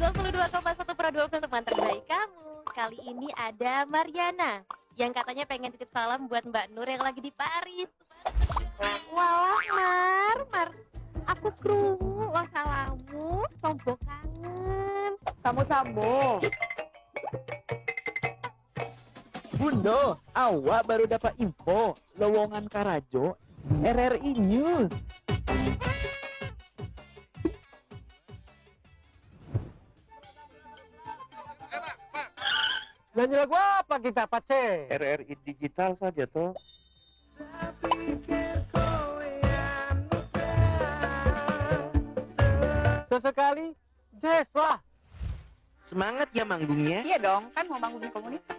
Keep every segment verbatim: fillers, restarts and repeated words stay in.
dua puluh dua koma satu Produk untuk mantan baik kamu. Kali ini ada Mariana yang katanya pengen titip salam buat Mbak Nur yang lagi di Paris. Walah Mar, Mar, aku krungu wah salamu, sombo kangen. Samo-samo. Bundo, awak baru dapat info lowongan Karajo di R R I News. Nyanyi lagu apa kita, Pace? R R I digital saja toh. Sesekali, jazz lah. Semangat ya manggungnya. Iya dong, kan mau bangun komunitas.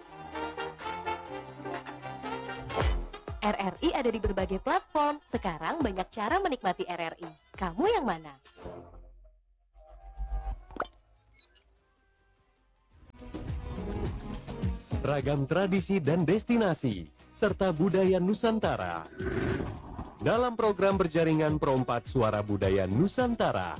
R R I ada di berbagai platform. Sekarang banyak cara menikmati R R I. Kamu yang mana? Ragam tradisi dan destinasi, serta budaya Nusantara. Dalam program berjaringan Perompat Suara Budaya Nusantara.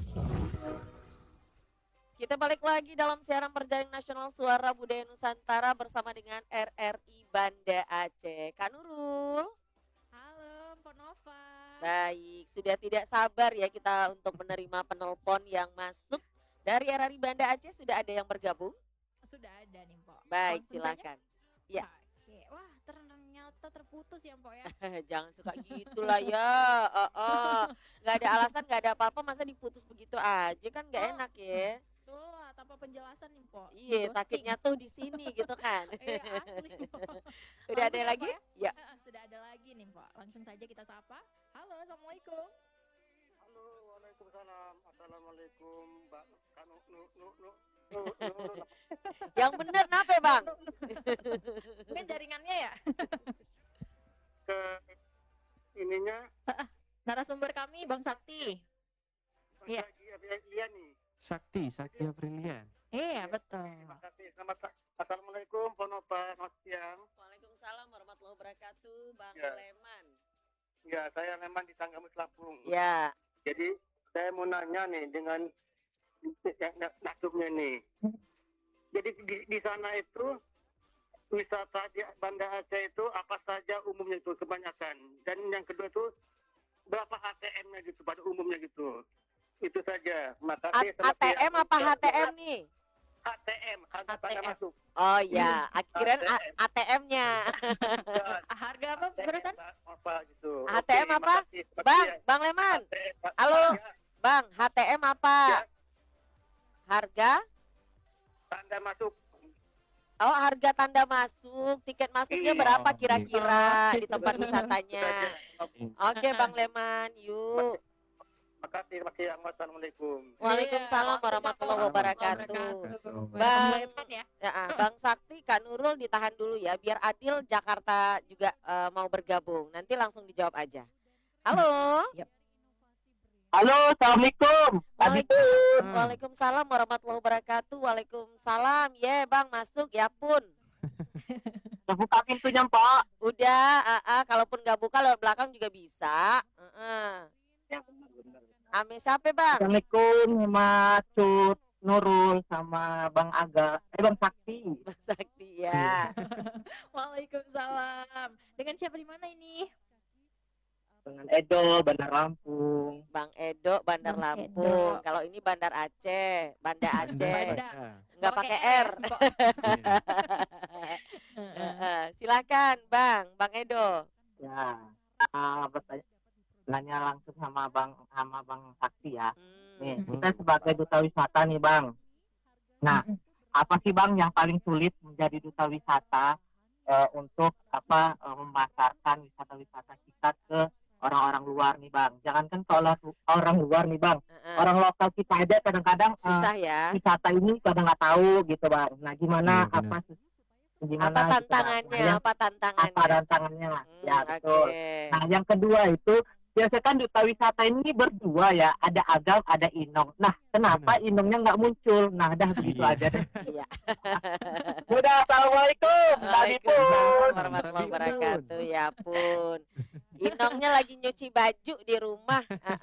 Kita balik lagi dalam siaran berjaring nasional Suara Budaya Nusantara bersama dengan R R I Banda Aceh. Kak Nurul. Halo, Mpok Nova. Baik, sudah tidak sabar ya kita untuk menerima penelpon yang masuk dari R R I Banda Aceh. Sudah ada yang bergabung? Sudah ada nih, Mpok. Baik, Langsung silakan. Ya. Oke, wah ternyata terputus ya, Mpok ya. Jangan suka gitulah ya. Oh, oh. Gak ada alasan, gak ada apa-apa, masa diputus begitu aja kan gak Oh. enak ya. Tuh lah, tanpa penjelasan nih, Mpok. Iya, Ghosting. sakitnya tuh di sini gitu kan. Iya, asli, Mpok. Udah ada Langsung lagi? ya, Mpok Ya. Eh, sudah ada lagi nih, Mpok. Langsung saja kita sapa. Halo, Assalamualaikum. Halo, waalaikumsalam. Assalamualaikum, Mbak Kanu, nu, nu, nu, nu, nu, nu. Yang bener kenapa Bang? Mungkin jaringannya ya. Ke ininya, Narasumber kami Bang Sakti. Iya. lagi Aprilia nih. Sakti, Sakti Aprilian. Iya, betul. Terima kasih. Selamat Assalamualaikum, Ponopa, selamat siang. Waalaikumsalam warahmatullahi wabarakatuh, Bang Ya. Leman. Ya, saya memang di Tanggamus Lampung. Ya, Jadi saya mau nanya nih dengan nasumnya nih. Jadi di, di sana itu wisata di Banda Aceh itu apa saja umumnya itu kebanyakan. Dan yang kedua itu berapa H T M-nya gitu pada umumnya gitu. Itu saja. Terima A- kasih. Selamat ATM siang. apa H T M nih? H T M, harga tanda H T M. masuk. Oh ya, akhirnya A T M. A T M-nya. Ya, Harga apa, H T M barusan? apa gitu. H T M Oke, apa? makasih. Terima Bang, kasih ya. Bang Leman. H T M, Pak. Halo. Ya, Bang, H T M apa? Ya. Harga? tanda masuk. Oh, harga tanda masuk. Tiket masuknya Iya. berapa kira-kira Oh, di tempat gitu. wisatanya? Oke. Oke, Bang Leman, yuk. Makasih, makasih. Assalamualaikum. Waalaikumsalam Iya, warahmatullahi wabarakatuh. Bang Bang. Leman ya. Ya, ah, Bang Sakti, Kak Nurul ditahan dulu ya, biar Adil Jakarta juga eh, mau bergabung. Nanti langsung dijawab aja. Halo. Halo, Assalamualaikum. Waalaikum- Waalaikumsalam warahmatullahi wabarakatuh. Waalaikumsalam. Ye, Bang masuk ya pun. Udah buka pintunya, Pak. Udah, ah, ah, kalaupun nggak buka lewat belakang juga bisa. Heeh. Ya, benar-benar. Ame siapa, Bang? Assalamualaikum, Mas Cut, Nurul, sama Bang Aga. Eh, Bang Sakti. Bang Sakti ya. Waalaikumsalam. Dengan siapa di mana ini? Dengan Edo, Bandar Lampung. Bang Edo, Bandar Bang Lampung. Edo. Kalau ini Bandar Aceh, Banda Aceh. Banda. Nggak Oh, pakai R, R. Mpok. Heeh. Silakan, Bang. Bang Edo. Ya, ah, bertanya, nanya langsung sama Bang sama Bang Sakti ya. Nih, Hmm. kita sebagai duta wisata nih, Bang. Nah, apa sih Bang yang paling sulit menjadi duta wisata eh, untuk apa eh, memasarkan wisata-wisata kita ke orang-orang luar nih, Bang? Jangankan kalau orang luar nih, Bang. Heeh. Orang lokal kita aja kadang-kadang eh, Susah ya. wisata ini kadang nggak tahu gitu, Bang. Nah, gimana Iya, benar. apa sus- gimana Apa gitu, Bang? tantangannya? Nah, yang- Apa tantangannya? apa tantangannya? Hmm, Ya, betul. Oke. Nah, yang kedua itu biasanya kan duta wisata ini berdua ya, ada Agam, ada Inong. Nah, kenapa Inongnya nggak muncul? Nah, dah begitu Iya. aja deh. Iya. Udah, assalamualaikum. Tadi Waalaikumsalam pun. warahmatullahi Tadi pun. wabarakatuh. Ya pun. Inongnya lagi nyuci baju di rumah.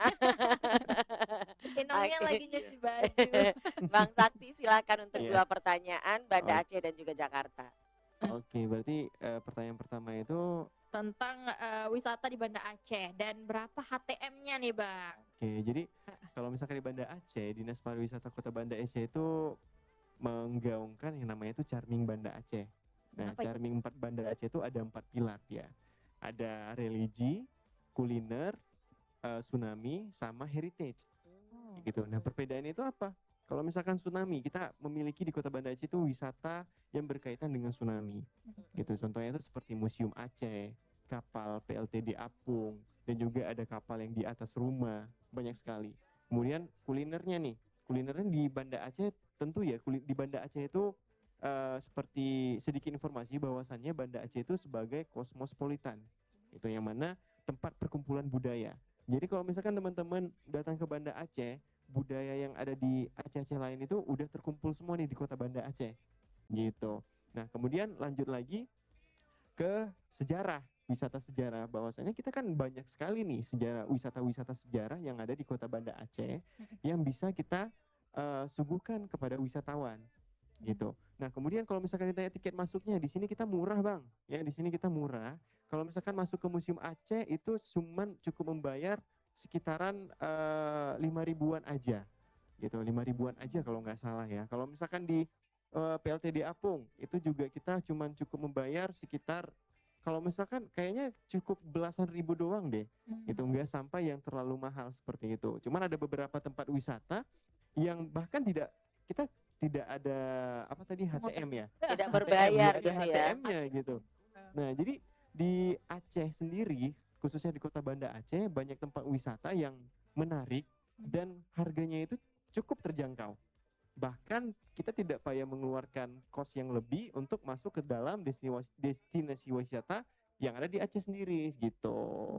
Inongnya Oke. lagi nyuci baju. Bang Sakti silakan untuk Iya. dua pertanyaan Banda Oh. Aceh dan juga Jakarta. Oke, berarti eh, pertanyaan pertama itu Tentang eh, wisata di Banda Aceh dan berapa H T M-nya nih Bang? oke. Jadi kalau misalkan di Banda Aceh, Dinas Pariwisata Kota Banda Aceh itu menggaungkan yang namanya itu Charming Banda Aceh. Nah, Apa itu? Charming empat Banda Aceh itu ada empat pilar ya. Ada religi, kuliner, eh, tsunami, sama heritage. Gitu. Nah, perbedaannya itu apa? Kalau misalkan tsunami, kita memiliki di Kota Banda Aceh itu wisata yang berkaitan dengan tsunami. Gitu. Contohnya itu seperti Museum Aceh, kapal P L T D Apung, dan juga ada kapal yang di atas rumah, banyak sekali. Kemudian kulinernya nih, kulinernya di Banda Aceh tentu ya, kuli- di Banda Aceh itu eh, seperti sedikit informasi bahwasannya Banda Aceh itu sebagai kosmopolitan. Itu yang mana tempat perkumpulan budaya. Jadi kalau misalkan teman-teman datang ke Banda Aceh, budaya yang ada di Aceh-Aceh lain itu udah terkumpul semua nih di Kota Banda Aceh. Gitu. Nah, kemudian lanjut lagi ke sejarah, wisata sejarah. Bahwasanya kita kan banyak sekali nih sejarah wisata-wisata sejarah yang ada di Kota Banda Aceh yang bisa kita eh, suguhkan kepada wisatawan. Gitu. Nah, kemudian kalau misalkan ditanya tiket masuknya, di sini kita murah, Bang. Ya, di sini kita murah. Kalau misalkan masuk ke Museum Aceh itu cuman cukup membayar sekitaran eh, lima ribuan aja. Gitu, lima ribuan aja kalau nggak salah ya. Kalau misalkan di eh, P L T D Apung itu juga kita cuman cukup membayar sekitar, kalau misalkan kayaknya cukup belasan ribu doang deh. Gitu, nggak sampai yang terlalu mahal seperti itu. Cuman ada beberapa tempat wisata yang bahkan tidak, kita tidak ada apa tadi H T M ya. Tidak H T M, berbayar nggak ada gitu ya. H T M-nya gitu. Nah, jadi di Aceh sendiri, khususnya di Kota Banda Aceh, banyak tempat wisata yang menarik dan harganya itu cukup terjangkau. Bahkan kita tidak payah mengeluarkan kos yang lebih untuk masuk ke dalam destinasi, destinasi wisata yang ada di Aceh sendiri gitu.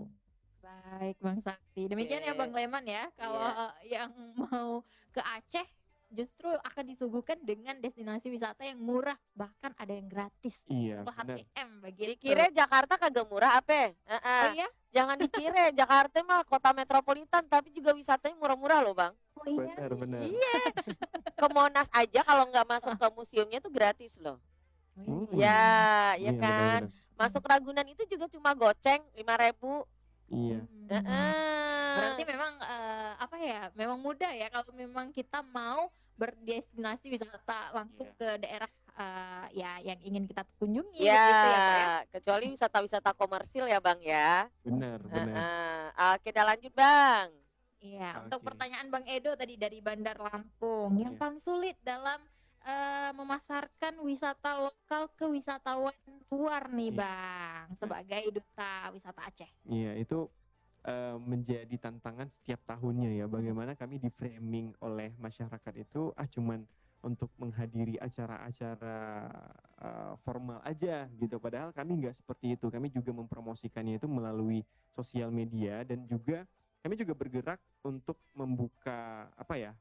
Baik Bang Sakti. Demikian ya Oke. Bang Leman ya. Kalau Iya. yang mau ke Aceh justru akan disuguhkan dengan destinasi wisata yang murah, bahkan ada yang gratis. Iya, Atau benar. H T M begitu. Dikira Jakarta kagak murah apa? Heeh. Oh iya? Jangan dikira Jakarta mah kota metropolitan tapi juga wisatanya murah-murah loh, Bang. Oh iya. Benar, benar. Iya. Ke Monas aja kalau nggak masuk ke museumnya tuh gratis loh. Oh, Hmm. Ya, ya Iya, kan. benar-benar. Masuk Ragunan itu juga cuma goceng lima ribu. Iya. Hmm. Heeh. Berarti memang eh, apa ya? Memang mudah ya kalau memang kita mau berdestinasi wisata langsung Iya. ke daerah eh, ya yang ingin kita kunjungi Ya, begitu ya Pak ya. kecuali wisata-wisata komersil ya, Bang ya. Benar, benar. Heeh. Oke, dah lanjut, Bang. Iya, Oke. untuk pertanyaan Bang Edo tadi dari Bandar Lampung, yang Iya. paling sulit dalam eh, memasarkan wisata lokal ke wisatawan luar nih Iya. Bang, sebagai duta wisata Aceh. Iya, itu eh, menjadi tantangan setiap tahunnya ya. Bagaimana kami di framing oleh masyarakat itu ah cuman untuk menghadiri acara-acara eh, formal aja gitu. Padahal kami nggak seperti itu. Kami juga mempromosikannya itu melalui sosial media dan juga kami juga bergerak untuk membuka apa ya?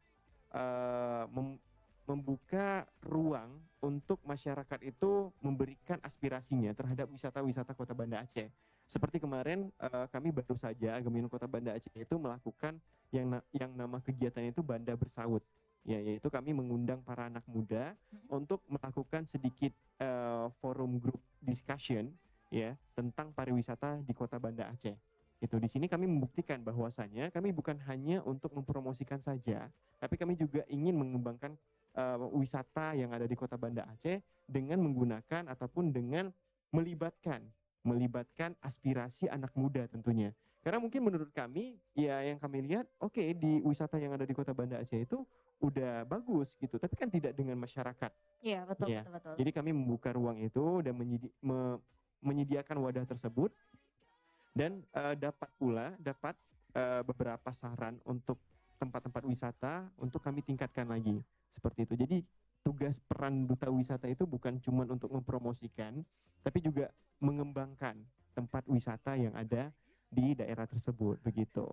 eh, mem- membuka ruang untuk masyarakat itu memberikan aspirasinya terhadap wisata-wisata Kota Banda Aceh. Seperti kemarin eh, kami baru saja Agamiun Kota Banda Aceh itu melakukan yang na- yang nama kegiatan itu Banda Bersaut. Ya, yaitu kami mengundang para anak muda untuk melakukan sedikit eh, forum group discussion ya tentang pariwisata di Kota Banda Aceh. Itu di sini kami membuktikan bahwasannya kami bukan hanya untuk mempromosikan saja, tapi kami juga ingin mengembangkan uh, wisata yang ada di Kota Banda Aceh dengan menggunakan ataupun dengan melibatkan melibatkan aspirasi anak muda tentunya. Karena mungkin menurut kami ya yang kami lihat oke okay, di wisata yang ada di Kota Banda Aceh itu udah bagus gitu, tapi kan tidak dengan masyarakat. Iya, betul, Iya. betul, betul. Jadi kami membuka ruang itu dan menyedi- me- menyediakan wadah tersebut dan eh, dapat pula dapat eh, beberapa saran untuk tempat-tempat wisata untuk kami tingkatkan lagi seperti itu. Jadi tugas peran duta wisata itu bukan cuma untuk mempromosikan, tapi juga mengembangkan tempat wisata yang ada di daerah tersebut begitu.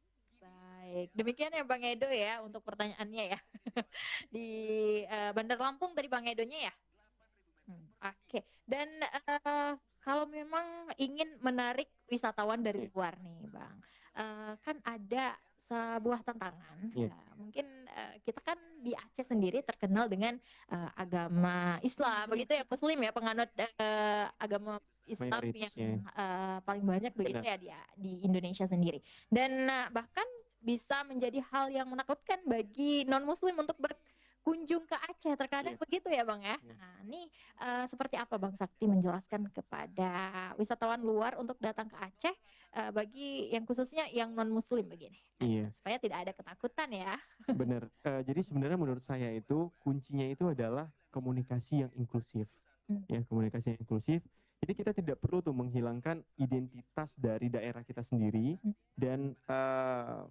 Baik, demikian ya Bang Edo ya untuk pertanyaannya ya. Di eh, Bandar Lampung tadi Bang Edonya ya. Hmm, Oke, dan eh, kalau memang ingin menarik wisatawan dari Iya. luar nih, Bang, eh, kan ada sebuah tantangan. Iya. Ya, mungkin eh, kita kan di Aceh sendiri terkenal dengan eh, agama Islam, begitu ya, Muslim ya, penganut eh, agama Islam Mayoritas, yang ya. eh, paling banyak begitu Benar. ya di, di Indonesia sendiri. Dan eh, bahkan bisa menjadi hal yang menakutkan bagi non-Muslim untuk berkunjung ke Aceh, terkadang Iya. begitu ya, Bang ya. Iya. Nah, ini eh, seperti apa Bang Sakti menjelaskan kepada wisatawan luar untuk datang ke Aceh, eh, bagi yang khususnya yang non-Muslim begini, Iya. supaya tidak ada ketakutan ya. Benar. Eh, jadi sebenarnya menurut saya itu kuncinya itu adalah komunikasi yang inklusif. Hmm. Ya, komunikasi yang inklusif. Jadi kita tidak perlu tuh menghilangkan identitas dari daerah kita sendiri Hmm. dan eh,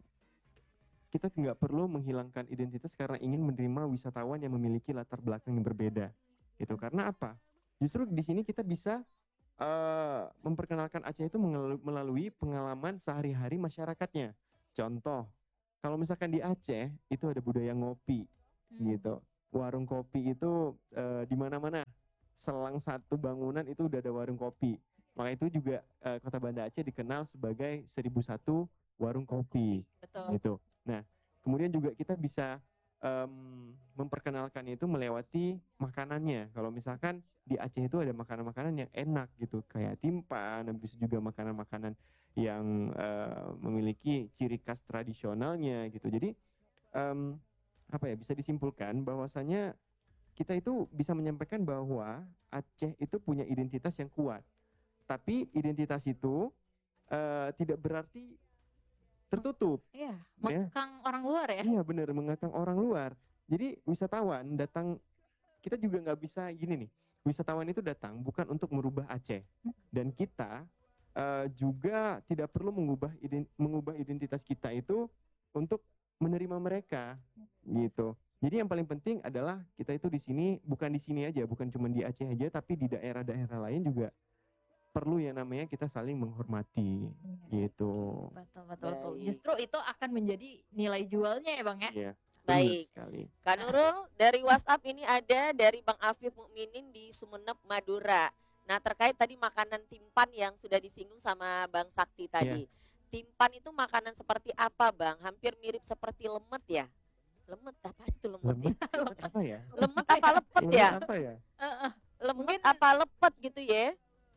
kita nggak perlu menghilangkan identitas karena ingin menerima wisatawan yang memiliki latar belakang yang berbeda. Itu karena apa? Justru di sini kita bisa eh, memperkenalkan Aceh itu mengalu- melalui pengalaman sehari-hari masyarakatnya. Contoh, kalau misalkan di Aceh itu ada budaya ngopi, Hmm. gitu. Warung kopi itu eh, di mana-mana. Selang satu bangunan itu udah ada warung kopi. Maka itu juga eh, Kota Banda Aceh dikenal sebagai seribu satu warung kopi, Betul. gitu. Nah, kemudian juga kita bisa em, memperkenalkan itu melewati makanannya. Kalau misalkan di Aceh itu ada makanan-makanan yang enak gitu, kayak timpan, habis itu juga makanan-makanan yang eh, memiliki ciri khas tradisionalnya gitu. Jadi em, apa ya, bisa disimpulkan bahwasanya kita itu bisa menyampaikan bahwa Aceh itu punya identitas yang kuat. Tapi identitas itu eh, tidak berarti tertutup. Iya, Ya. mengekang orang luar ya. Iya benar, mengekang orang luar. Jadi wisatawan datang, kita juga nggak bisa gini nih. Wisatawan itu datang bukan untuk merubah Aceh, dan kita eh, juga tidak perlu mengubah ident- mengubah identitas kita itu untuk menerima mereka, gitu. Jadi yang paling penting adalah kita itu di sini, bukan di sini aja, bukan cuma di Aceh aja, tapi di daerah-daerah lain juga perlu yang namanya kita saling menghormati, gitu. Betul, betul, betul. Baik. Justru itu akan menjadi nilai jualnya ya, Bang ya. Iya. benar Baik. sekali. Kak Nurul, dari WhatsApp ini ada dari Bang Afif Mukminin di Sumeneb, Madura. Nah, terkait tadi makanan timpan yang sudah disinggung sama Bang Sakti tadi. Timpan itu makanan seperti apa, Bang? Hampir mirip seperti lemet ya? Lemet apa itu lemet? Lemet, ya? lemet apa ya? Lemet apa lepet Lemet ya? apa ya? Heeh. Lemet Mungkin- apa lepet gitu ya?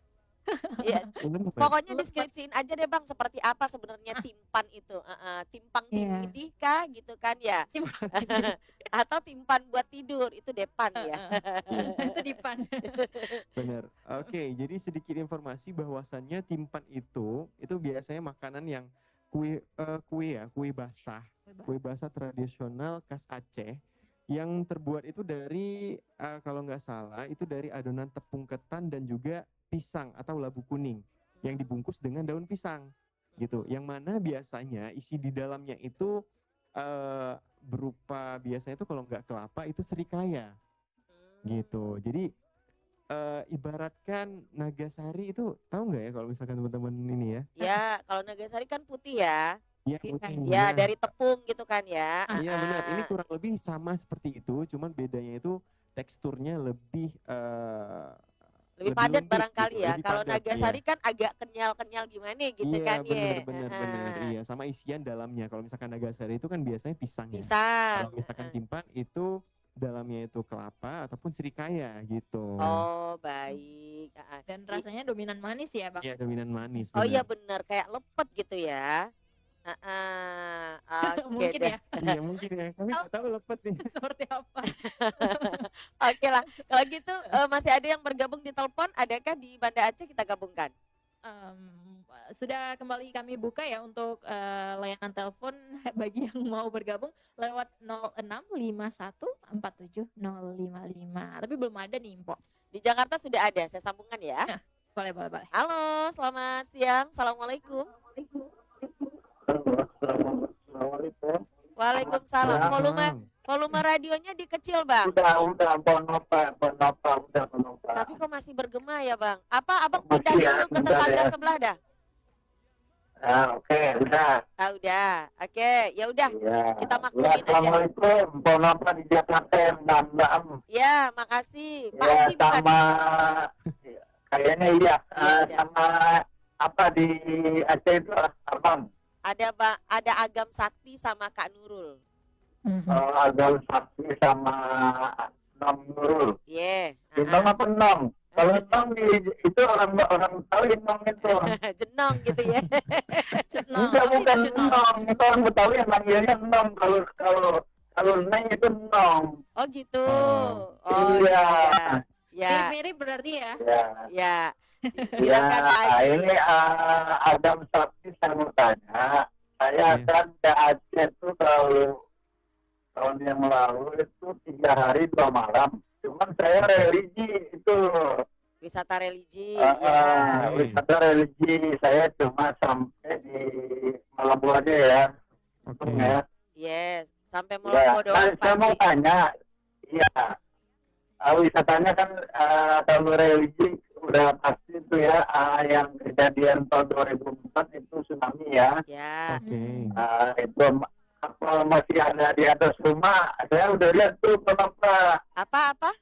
Ya, Lemet. pokoknya Lepet. deskripsiin aja deh Bang, seperti apa sebenarnya timpan itu. Heeh, timpang Iya. tinggi kah gitu kan ya? Atau timpan buat tidur, itu depan ya. Itu dipan. Benar. Oke, jadi sedikit informasi bahwasannya timpan itu itu biasanya makanan yang kue eh, kue ya, kue basah, kue basah tradisional khas Aceh yang terbuat itu dari eh, kalau nggak salah itu dari adonan tepung ketan dan juga pisang atau labu kuning yang dibungkus dengan daun pisang, gitu. Yang mana biasanya isi di dalamnya itu eh, berupa biasanya itu kalau nggak kelapa itu serikaya, gitu. Jadi eh, ibaratkan Nagasari itu tahu nggak ya kalau misalkan teman-teman ini ya? Ya, kalau Nagasari kan putih ya. Iya, Iya, putih. Ya, Nah, dari tepung gitu kan ya. iya benar. Ini Ah, kurang lebih sama seperti itu, cuman bedanya itu teksturnya lebih eh, lebih padat lembut barangkali gitu, ya. lebih Kalau padat, Nagasari kan agak kenyal-kenyal gimana gitu iya, kan benar, ya. benar, Ah, benar. Iya, sama isian dalamnya. Kalau misalkan Nagasari itu kan biasanya pisang ya. Pisang. Kalau misalkan Ah. timpan itu dalamnya itu kelapa ataupun serikaya gitu. Oh, baik. Ah, ah. Dan rasanya dominan manis ya, Bang. Iya, dominan manis. Oh iya benar. benar, kayak lepet gitu ya. Ah, ah. Oke Mungkin deh. ya. Iya mungkin ya. Kami nggak tahu lepet nih. Seperti apa? Oke lah. Kalau gitu eh, masih ada yang bergabung di telepon, adakah di Banda Aceh kita gabungkan? Em, sudah kembali kami buka ya untuk eh, layanan telepon bagi yang mau bergabung lewat nol enam lima satu empat tujuh nol lima lima. Tapi belum ada nih, Mpok. Di Jakarta sudah ada, saya sambungkan ya. Ya. Boleh, boleh, boleh. Halo, selamat siang. Assalamualaikum. Assalamualaikum. Waalaikumsalam. Volume volume radionya dikecil, Bang. Udah, udah, bonopa, bonopa, udah, bonopa. Tapi kok masih bergema ya, Bang? Apa Abang Masih pindah ya, dulu ke bentar tetangga ya. sebelah dah? Ah, oke, udah. Ah, udah. Oke, ya udah. Ya. Kita Ya, maklumin aja. Assalamualaikum, bonopa di Jakarta yang Mbak. Ya, makasih. Pak Ya, Andi bukan? sama Kayaknya iya. Iya, Eh, ada. sama apa di Aceh itu abang. Ada ba ada Agam Sakti sama Kak Nurul. Mhm. Eh, Agam Sakti sama Nom Nurul. Iya. Nom apa Nom? Kalau Nom di- itu orang orang Betawi Nom itu. Jenong gitu ya. Cetnol, Enggak, apa bukan itu cetnol? Nom. Itu orang Betawi yang manggilnya Nom. Kalau kalau kalau Neng itu Nom. Oh gitu. Oh. Oh Iya. ya. Mirip-mirip berarti ya. Ya. Ya. Si- Ya, Silakan Pak Haji. ini uh, Adam Sakti saya mau tanya. Saya Iya. kan ke Aceh itu kalau tahun yang lalu itu tiga hari dua malam. Cuman saya religi itu Wisata religi. uh, Ya. uh, wisata religi. Saya cuma sampai di Malambo aja ya. Oke. Ya. Yes. Sampai Ya. Moloko Nah, doang saya Pak mau Haji. tanya, iya, uh, wisatanya kan uh, kalau religi udah pasti itu ya, uh, yang kejadian tahun dua ribu empat itu tsunami ya. Ya. Oke. Uh, itu ma- kapal masih ada di atas rumah. Saya udah lihat tuh kenapa Apa-apa?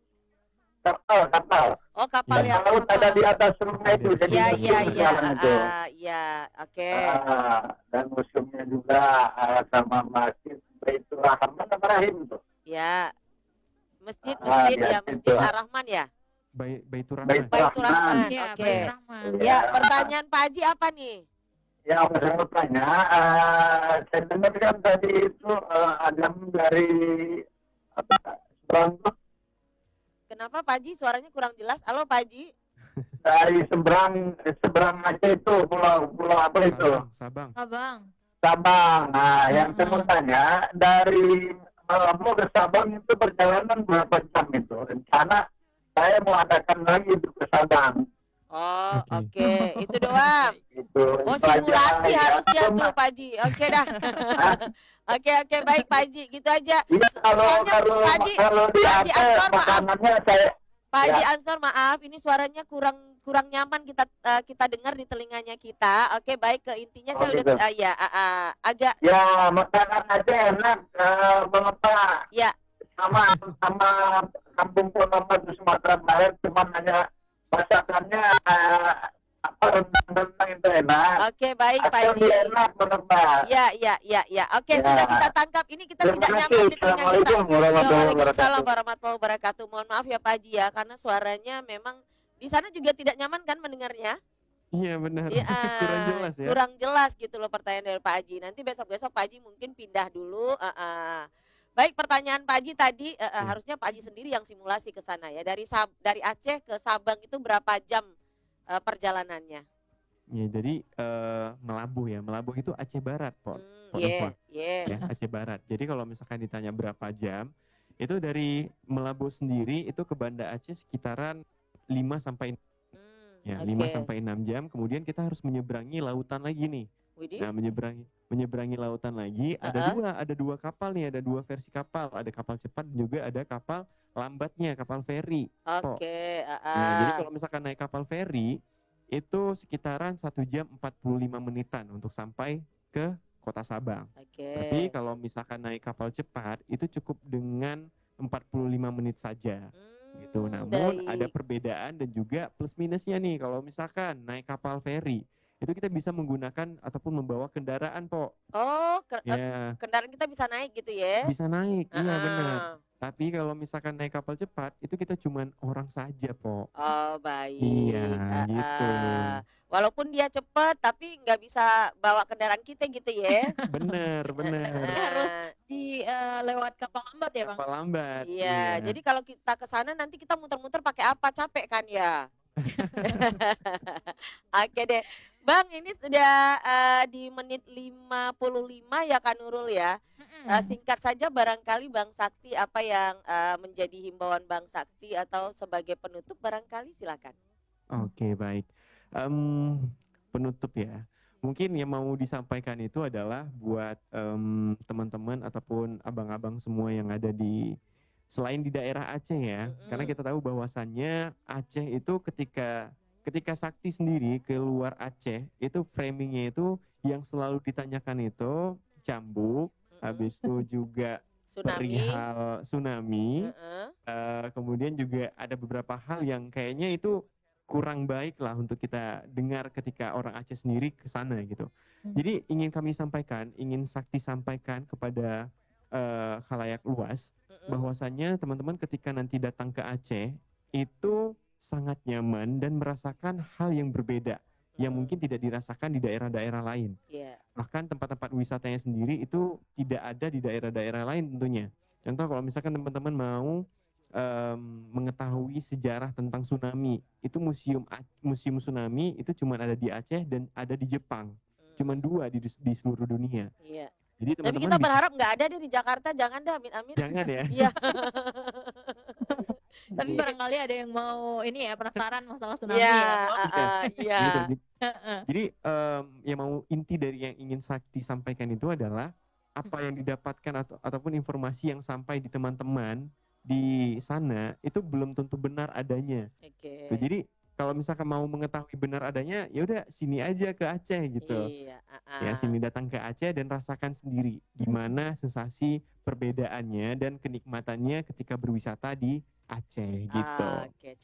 kapal kapal Oh kapal yang kapal laut ada di atas rumah itu. Jadi Iya museum iya di iya. sana itu. ah, Iya. Oke. Ah, dan museumnya juga uh, sama masjid Baitur Rahman apa Rahim tuh. Ya. Masjid Ah, masjid di ya atas Masjid itu. Ar-Rahman ya. Baik, Baitur Rahman. Baitur Baitur Rahman. Rahman. Iya, Oke. Baik Rahman. Iya. Ya, pertanyaan Pak Haji apa nih? Ya, saya mau tanya, uh, saya dengar kan tadi itu uh, ada dari apa seberang Kenapa Pak Haji suaranya kurang jelas? Halo Pak Haji. dari seberang seberang Aceh itu pulau pulau apa itu Sabang, Sabang. Abang. Sabang. Nah, yang saya mau Hmm. tanya dari Malambo ke Sabang itu perjalanan berapa jam itu? Rencana saya mau adakan lagi itu ke Sabang. Oh, Oke. oke. Itu doang. Itu. Oh, itu aja. simulasi Ya, harusnya cuma- tuh Pak Haji. Oke dah. Oke, oke, baik Pak Haji. Gitu aja. Iya, So- kalau soalnya kalau Pak Haji, kalau di Pak Haji Aceh Ansor, maaf. makanannya saya Pak Haji Ya. Ansor, maaf, ini suaranya kurang kurang nyaman kita eh, kita dengar di telinganya kita. Oke, baik, ke intinya Oh, saya udah gitu. ah, ya ah, ah, agak ya makanan aja enak uh, mengapa ya. sama sama kampung Ponorogo di Sumatera Barat cuma hanya masakannya uh, apa rendang-rendang itu enak. Oke, baik Pak Asal Haji. dia enak Ponorogo. Ya, ya, ya, ya. Oke, Ya. sudah kita tangkap. Ini kita Terima tidak kasih. nyambung di telinga kita. Assalamualaikum warahmatullahi Waalaikumsalam wabarakatuh. warahmatullahi wabarakatuh. Mohon maaf ya Pak Haji ya, karena suaranya memang di sana juga tidak nyaman kan mendengarnya? Iya benar. Ya, Kurang jelas ya. kurang jelas gitu loh pertanyaan dari Pak Haji. Nanti besok-besok Pak Haji mungkin pindah dulu. eh, eh. Baik, pertanyaan Pak Haji tadi eh, eh, Ya. harusnya Pak Haji sendiri yang simulasi ke sana ya. Dari Sab dari Aceh ke Sabang itu berapa jam eh, perjalanannya? Ya, jadi eh, Melabuh ya. Melabuh itu Aceh Barat, Pak. Hmm, Pak yeah, Nova. yeah. Ya, Aceh Barat. Jadi kalau misalkan ditanya berapa jam, itu dari Melabuh sendiri itu ke Banda Aceh sekitaran lima sampai Hmm, ya, oke. lima sampai enam jam. Kemudian kita harus menyeberangi lautan lagi nih. Widih. Nah, menyeberangi menyeberangi lautan lagi ada Uh-uh. dua, ada dua kapal nih, ada dua versi kapal, ada kapal cepat dan juga ada kapal lambatnya, kapal feri. Oke, ah, Nah, jadi ah. kalau misalkan naik kapal feri itu sekitaran satu jam empat puluh lima menitan untuk sampai ke Kota Sabang. Oke. Tapi kalau misalkan naik kapal cepat itu cukup dengan empat puluh lima menit saja. Gitu. Hmm, Namun ada baik. perbedaan dan juga plus minusnya nih. Kalau misalkan naik kapal feri itu kita bisa menggunakan ataupun membawa kendaraan, Po. Oh, ke- eh, Ya, kendaraan kita bisa naik gitu ya? bisa naik. Iya, Ah, benar. Tapi kalau misalkan naik kapal cepat itu kita cuman orang saja, Po. Oh, baik. Iya, Ah, gitu. ah. Walaupun dia cepet, tapi nggak bisa bawa kendaraan kita gitu ya? Bener, bener. Ini harus Ah, di eh, lewat kapal lambat ya bang. Kapal lambat. Iya, jadi kalau kita ke sana nanti kita muter-muter pakai apa? Capek kan ya? Oke deh. Bang, ini sudah eh, di menit lima puluh lima ya Kak Nurul ya. Mm-mm. Eh, singkat saja barangkali Bang Sakti apa yang eh, menjadi himbauan Bang Sakti atau sebagai penutup barangkali silakan. Oke, baik. Em, penutup ya. Mungkin yang mau disampaikan itu adalah buat em, teman-teman ataupun abang-abang semua yang ada di selain di daerah Aceh ya. Karena Mm-mm. kita tahu bahwasannya Aceh itu ketika ketika Sakti sendiri keluar Aceh, itu framingnya itu yang selalu ditanyakan itu cambuk, Mm-mm. habis itu juga Tsunami. perihal tsunami. Heeh. Eh, kemudian juga ada beberapa hal yang kayaknya itu kurang baik lah untuk kita dengar ketika orang Aceh sendiri ke sana gitu. Hmm. Jadi ingin kami sampaikan, ingin Sakti sampaikan kepada eh, khalayak luas Mm-mm. bahwasannya teman-teman ketika nanti datang ke Aceh itu sangat nyaman dan merasakan hal yang berbeda yang Mm-mm. mungkin tidak dirasakan di daerah-daerah lain. Iya. Bahkan tempat-tempat wisatanya sendiri itu tidak ada di daerah-daerah lain tentunya. Contoh kalau misalkan teman-teman mau em, mengetahui sejarah tentang tsunami, itu museum A- museum tsunami itu cuma ada di Aceh dan ada di Jepang. Cuma dua di, di seluruh dunia. Iya. Jadi Tapi teman-teman kita bisa- berharap nggak ada deh di Jakarta, jangan deh, amin-amin. jangan ya. Iya. Tapi Iya. barangkali ada yang mau ini ya penasaran masalah tsunami Iya, ya. Bob. ah, ah, iya. Gitu. Jadi- Heeh. Jadi em, yang mau inti dari yang ingin Sakti sampaikan itu adalah apa yang didapatkan atau ataupun informasi yang sampai di teman-teman di sana itu belum tentu benar adanya. Oke. Tuh, jadi kalau misalkan mau mengetahui benar adanya, ya udah sini aja ke Aceh gitu. Iya, ah, Ya ah. sini datang ke Aceh dan rasakan sendiri gimana sensasi perbedaannya dan kenikmatannya ketika berwisata di Aceh gitu. Ah, Oke.